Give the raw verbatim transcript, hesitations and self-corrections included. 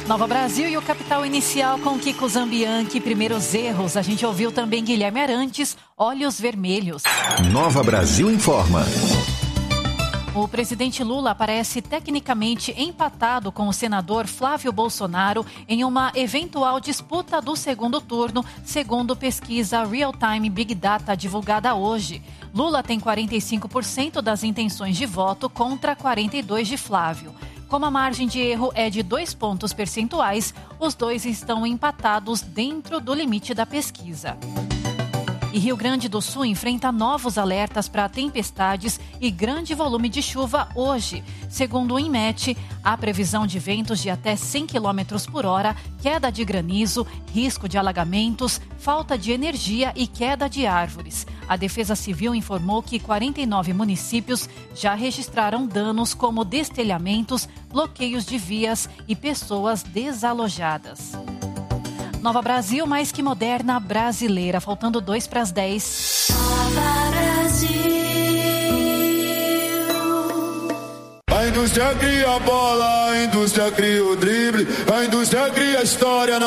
Nova Brasil e o Capital Inicial com Kiko Zambianchi. Primeiros erros. A gente ouviu também Guilherme Arantes, Olhos Vermelhos. Nova Brasil informa. O presidente Lula aparece tecnicamente empatado com o senador Flávio Bolsonaro em uma eventual disputa do segundo turno, segundo pesquisa Real Time Big Data divulgada hoje. Lula tem quarenta e cinco por cento das intenções de voto contra quarenta e dois por cento de Flávio. Como a margem de erro é de dois pontos percentuais, os dois estão empatados dentro do limite da pesquisa. E Rio Grande do Sul enfrenta novos alertas para tempestades e grande volume de chuva hoje. Segundo o INMET, há previsão de ventos de até cem quilômetros por hora, queda de granizo, risco de alagamentos, falta de energia e queda de árvores. A Defesa Civil informou que quarenta e nove municípios já registraram danos como destelhamentos, bloqueios de vias e pessoas desalojadas. Nova Brasil, mais que moderna, brasileira. Faltando dois para as dez. Nova Brasil. A indústria cria a bola, a indústria cria o drible, a indústria cria a história.